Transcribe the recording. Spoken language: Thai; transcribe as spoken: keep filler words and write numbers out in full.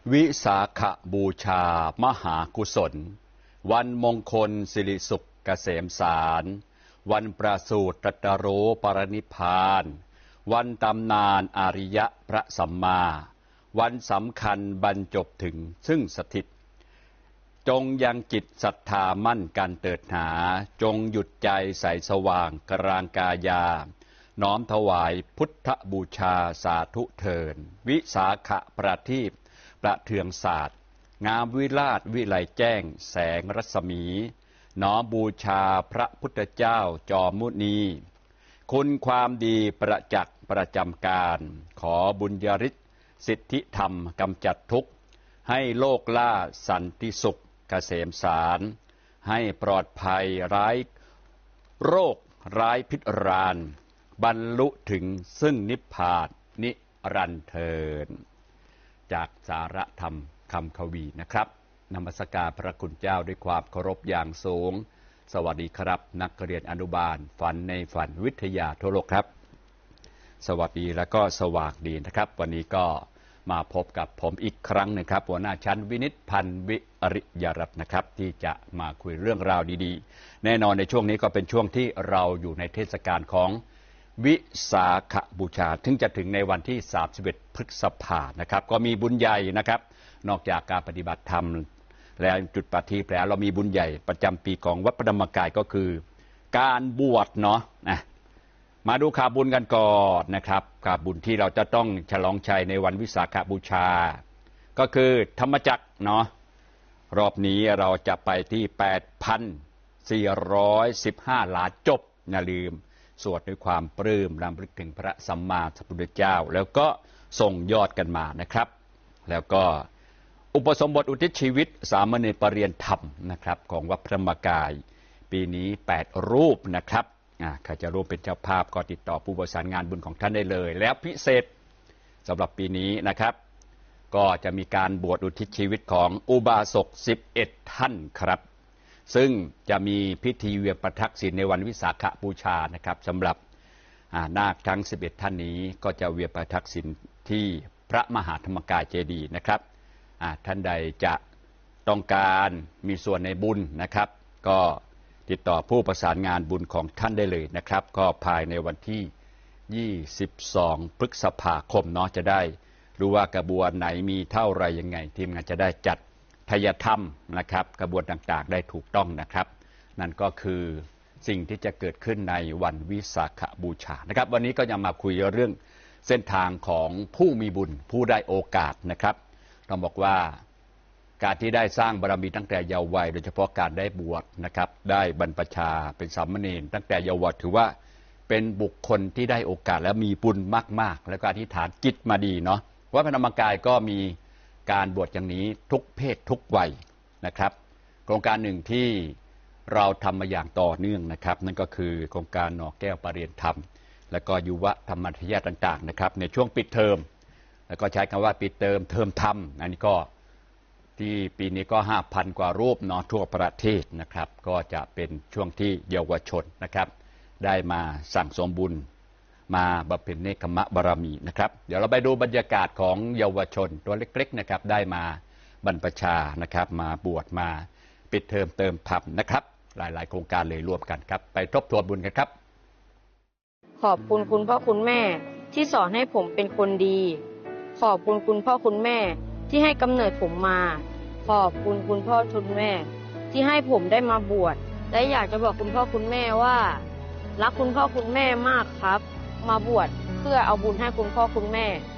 วิสาขบูชามหากุศลวันมงคลสิริสุขเกษมสารวันประสูติตรัสรู้ปรินิพพานวันตำนานอาริยะพระสัมมาวันสำคัญบรรจบถึงซึ่งสถิตจงยังจิตศรัทธามั่นการเติดหาจงหยุดใจใสสว่างกลางกายาน้อมถวายพุทธบูชาสาธุเทินวิสาขประทีปประเทืองศาสตร์งามวิราชวิไลแจ้งแสงรัศมีน้อมบูชาพระพุทธเจ้าจอมมุนีคุณความดีประจักษ์ประจำการขอบุญญาฤทธิ์สิทธิธรรมกำจัดทุกข์ให้โลกล่าสันติสุขเกษมสารให้ปลอดภัยไร้โรคไร้พิษรานบรรลุถึงซึ่งนิพพานนิรันดร์เทินจากสารธรรมคำขวีนะครับนมัสการพระคุณเจ้าด้วยความเคารพอย่างสูงสวัสดีครับนักเรียนอนุบาลฝันในฝันวิทยาทั่วโลกครับสวัสดีและก็สว่างดีนะครับวันนี้ก็มาพบกับผมอีกครั้งหนึ่งครับหัวหน้าชั้นวินิจพันธ์วิริยรัตน์นะครับที่จะมาคุยเรื่องราวดีๆแน่นอนในช่วงนี้ก็เป็นช่วงที่เราอยู่ในเทศกาลของวิสาขบูชาถึงจะถึงในวันที่สามสิบเอ็ดพฤษภาคมนะครับก็มีบุญใหญ่นะครับนอกจากการปฏิบัติธรรมและจุดประทีปแล้วเรามีบุญใหญ่ประจำปีของวัดพระธรรมกายก็คือการบวชเนาะนะมาดูข่าวบุญกันก่อนนะครับข่าวบุญที่เราจะต้องฉลองชัยในวันวิสาขบูชาก็คือธรรมจักรเนาะรอบนี้เราจะไปที่ แปดพันสี่ร้อยสิบห้า ล้านจบอย่าลืมสวดด้วยความปลื้มรำลึกถึงพระสัมมาสัมพุทธเจ้าแล้วก็ส่งยอดกันมานะครับแล้วก็อุปสมบทอุทิศชีวิตสามเณรปรริยนธรรมนะครับของวัดพระธรรมกายปีนี้แปดรูปนะครับอ่าใครจะร่วมเป็นเจ้าภาพก็ติดต่อผู้ประสานงานบุญของท่านได้เลยแล้วพิเศษสำหรับปีนี้นะครับก็จะมีการบวชอุทิศชีวิตของอุบาสกสิบเอ็ดท่านครับซึ่งจะมีพิธีเวียนประทักษิณในวันวิสาขบูชานะครับสำหรับนาคทั้งสิบเอ็ดท่านนี้ก็จะเวียนประทักษิณที่พระมหาธรรมกายเจดีย์นะครับท่านใดจะต้องการมีส่วนในบุญนะครับก็ติดต่อผู้ประสานงานบุญของท่านได้เลยนะครับก็ภายในวันที่ยี่สิบสองพฤษภาคมเนาะจะได้รู้ว่ากระบวนไหนมีเท่าไรยังไงทีมงานจะได้จัดทายธรรมนะครับกระบวนต่างๆได้ถูกต้องนะครับนั่นก็คือสิ่งที่จะเกิดขึ้นในวันวิสาขบูชานะครับวันนี้ก็จะมาคุยเรื่องเส้นทางของผู้มีบุญผู้ได้โอกาสนะครับต้องบอกว่าการที่ได้สร้างบารมีตั้งแต่เยาว์วัยโดยเฉพาะการได้บวชนะครับได้บรรพชาเป็นสามเณรตั้งแต่เยาว์วัยถือว่าเป็นบุคคลที่ได้โอกาสและมีบุญมากๆแล้วก็อธิษฐานจิตมาดีเนาะวัดพระธรรมกายก็มีการบวชอย่างนี้ทุกเพศทุกวัยนะครับโครงการหนึ่งที่เราทำมาอย่างต่อเนื่องนะครับนั่นก็คือโครงการหน่อแก้วปรริยนธรรมและก็ยุวธรรมทายาทต่างๆนะครับในช่วงปิดเทอมแล้วก็ใช้คำว่าปิดเทอมเทอมธรรมอันนี้ก็ที่ปีนี้ก็ ห้าพัน กว่ารูปเนาะทั่วประเทศนะครับก็จะเป็นช่วงที่เยาวชนนะครับได้มาสั่งสมบุญมาบำเพ็ญเนกขมะบารมีนะครับเดี๋ยวเราไปดูบรรยากาศของเยาวชนตัวเล็กๆนะครับได้มาบรรพชานะครับมาบวชมาปิดเทอมเติมธรรมนะครับหลายๆโครงการเลยรวมกันครับไปทบทวนบุญกันครับขอบคุณคุณพ่อคุณแม่ที่สอนให้ผมเป็นคนดีขอบคุณคุณพ่อคุณแม่ที่ให้กำเนิดผมมาขอบคุณคุณพ่อคุณแม่ที่ให้ผมได้มาบวชและอยากจะบอกคุณพ่อคุณแม่ว่ารักคุณพ่อคุณแม่มากครับมาบวชเพื่อเอาบุญให้คุณพ่อคุณแม่